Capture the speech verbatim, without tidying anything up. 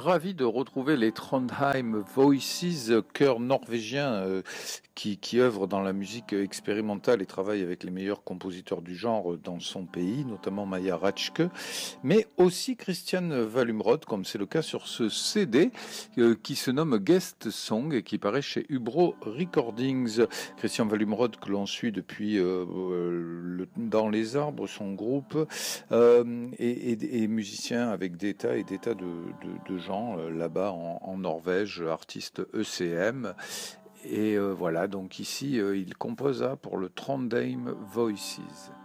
ravi de retrouver les Trondheim Voices, chœur norvégien euh, qui, qui œuvre dans la musique expérimentale et travaille avec les meilleurs compositeurs du genre dans son pays, notamment Maja Ratschke, mais aussi Christian Vallumrod, comme c'est le cas sur ce C D euh, qui se nomme Guest Song et qui paraît chez Ubro Recordings. Christian Vallumrod que l'on suit depuis euh, le, Dans les arbres, son groupe, euh, et, et, et musicien avec des tas et des tas de, de, de gens euh, là-bas en, en Norvège, artiste E C M. Et euh, voilà, donc ici, euh, il composa pour le Trondheim Voices.